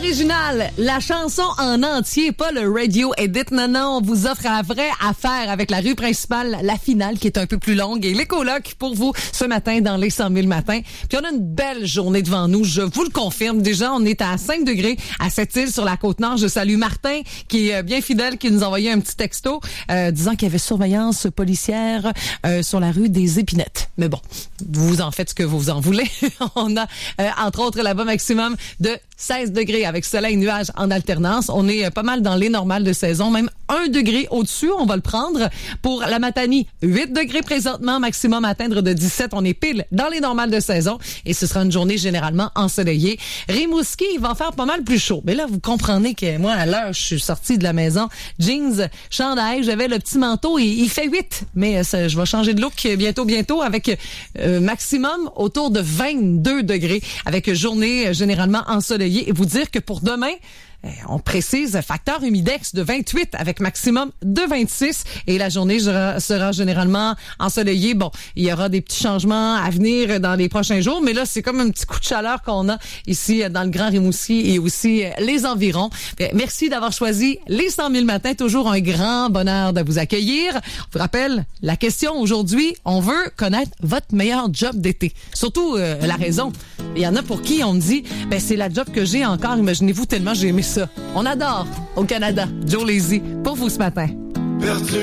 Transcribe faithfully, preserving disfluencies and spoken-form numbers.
L'original, la chanson en entier, pas le radio edit. Non, non, on vous offre la vraie affaire avec la rue principale, la finale qui est un peu plus longue et les colocs pour vous ce matin dans les cent mille matins. Puis on a une belle journée devant nous, je vous le confirme. Déjà, on est à cinq degrés à Sept-Îles sur la Côte-Nord. Je salue Martin qui est bien fidèle, qui nous a envoyé un petit texto euh, disant qu'il y avait surveillance policière euh, sur la rue des Épinettes. Mais bon, vous en faites ce que vous en voulez. On a, euh, entre autres, là-bas maximum de seize degrés avec soleil et nuages en alternance. On est pas mal dans les normales de saison, même un degré au-dessus, on va le prendre. Pour la Matanie, huit degrés présentement, maximum à atteindre de dix-sept. On est pile dans les normales de saison et ce sera une journée généralement ensoleillée. Rimouski, il va faire pas mal plus chaud. Mais là, vous comprenez que moi, à l'heure, je suis sortie de la maison, jeans, chandail, j'avais le petit manteau et il fait huit. Mais ça, je vais changer de look bientôt, bientôt avec euh, maximum autour de vingt-deux degrés avec journée généralement ensoleillée. Et vous dire que pour demain, on précise facteur humidex de vingt-huit avec maximum de vingt-six et la journée sera, sera généralement ensoleillée. Bon, il y aura des petits changements à venir dans les prochains jours, mais là, c'est comme un petit coup de chaleur qu'on a ici dans le Grand Rimouski et aussi les environs. Merci d'avoir choisi les cent mille matins. Toujours un grand bonheur de vous accueillir. On vous rappelle, la question aujourd'hui, on veut connaître votre meilleur job d'été. Surtout euh, la raison. Il y en a pour qui on me dit, ben c'est la job que j'ai encore. Imaginez-vous tellement j'ai aimé ça. On adore au Canada. Joe Lazy pour vous ce matin. Perdu